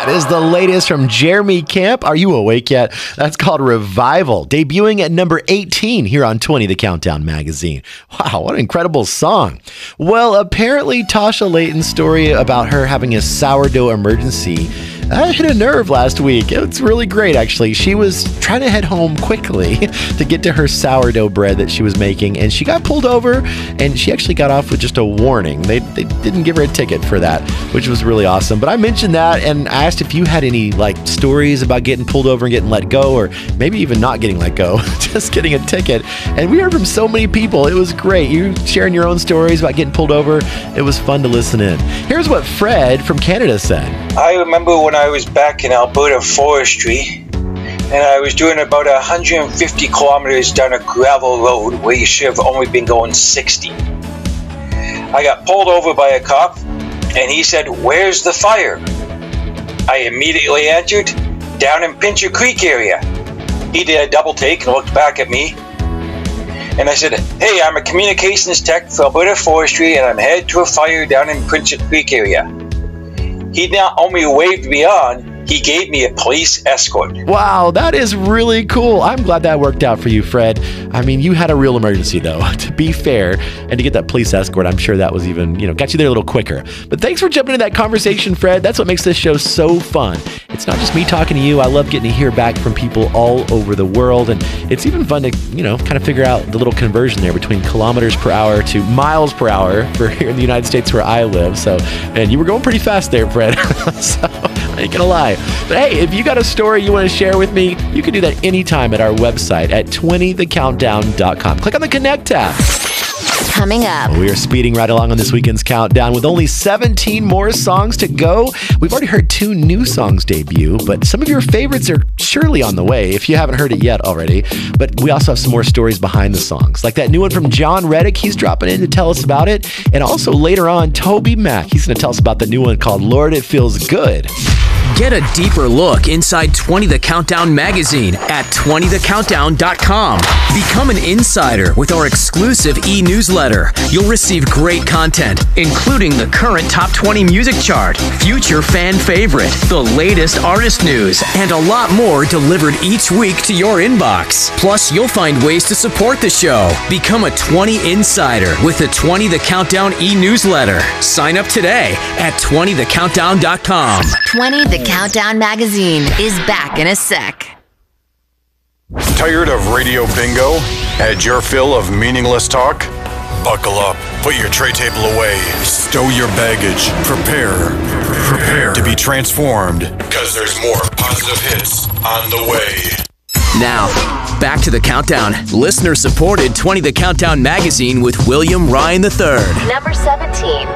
is the latest from Jeremy Camp. Are you awake yet? That's called Revival, debuting at number 18 here on 20 The Countdown magazine. Wow, what an incredible song. Well, apparently Tasha Layton's story about her having a sourdough emergency hit a nerve last week. It's really great, actually. She was trying to head home quickly to get to her sourdough bread that she was making, and she got pulled over, and she actually got off with just a warning. They didn't give her a ticket for that, which was really awesome. But I mentioned that, and I asked if you had any stories about getting pulled over and getting let go, or maybe even not getting let go, just getting a ticket. And we heard from so many people. It was great. You sharing your own stories about getting pulled over. It was fun to listen in. Here's what Fred from Canada said. I remember when I was back in Alberta forestry, and I was doing about 150 kilometers down a gravel road where you should have only been going 60. I got pulled over by a cop, and he said, "Where's the fire?" I immediately answered, "Down in Pincher Creek area." He did a double take and looked back at me, and I said, "Hey, I'm a communications tech for Alberta Forestry, and I'm headed to a fire down in Pincher Creek area." He not only waved me on, he gave me a police escort. Wow, that is really cool. I'm glad that worked out for you, Fred. I mean, you had a real emergency, though, to be fair. And to get that police escort, I'm sure that was even, got you there a little quicker. But thanks for jumping into that conversation, Fred. That's what makes this show so fun. It's not just me talking to you. I love getting to hear back from people all over the world. And it's even fun to, kind of figure out the little conversion there between kilometers per hour to miles per hour for here in the United States where I live. So, and you were going pretty fast there, Fred. So, I ain't gonna lie. But hey, if you got a story you want to share with me, you can do that anytime at our website at 20thecountdown.com. Click on the Connect tab. Coming up. We are speeding right along on this weekend's countdown with only 17 more songs to go. We've already heard 2 new songs debut, but some of your favorites are surely on the way if you haven't heard it yet already. But we also have some more stories behind the songs, like that new one from John Reddick. He's dropping in to tell us about it. And also later on, Toby Mac. He's going to tell us about the new one called Lord, It Feels Good. Get a deeper look inside 20 The Countdown magazine at 20thecountdown.com. Become an insider with our exclusive e-newsletter. You'll receive great content, including the current top 20 music chart, future fan favorite, the latest artist news, and a lot more delivered each week to your inbox. Plus, you'll find ways to support the show. Become a 20 insider with the 20 The Countdown e-newsletter. Sign up today at 20thecountdown.com. 20 The Countdown magazine is back in a sec. Tired of radio bingo? Had your fill of meaningless talk? Buckle up, put your tray table away, stow your baggage, prepare to be transformed, because there's more positive hits on the way. Now, back to The Countdown. Listener-supported 20 The Countdown magazine with William Ryan III. Number 17.